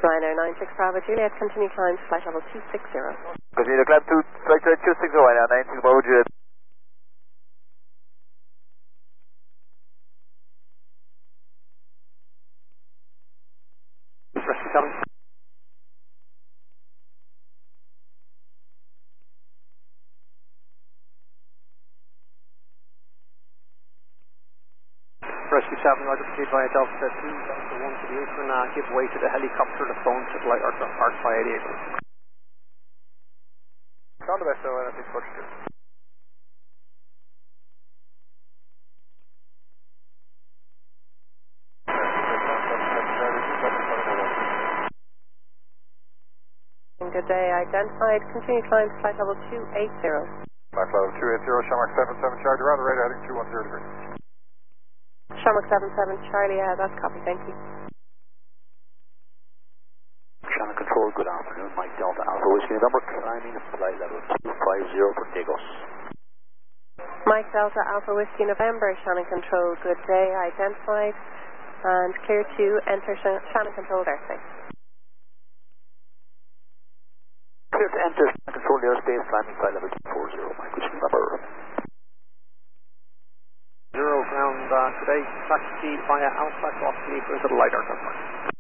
Ryanair 96 Bravo Juliet, continue climb to flight level 260. Continue to climb to flight level 260, Ryanair 96 Bravo Juliet. Rescue 7. Rescue 7, Roger, proceed via Delta 2, Delta 1 to the apron, give way to the helicopter, the phone to the light aircraft parked by 88. All the best, so I think push through. Good day, identified, continue climb to flight level 280. Flight level 280, Shamrock 77 Charlie, around the radar heading 210 degrees. Shamrock 77 Charlie, that's copy, thank you. Shannon Control, good afternoon. Mike Delta Alpha Whiskey number, climbing flight level 250 for Digos. Mike Delta Alpha Whiskey November, Shannon Control, good day, identified, and clear to enter Shannon Control airspace. Clear to enter Shannon Control airspace, climbing flight level 240, Mike Whiskey number. 0 ground today, taxi via Alpha, cross the apron to the light aircraft park.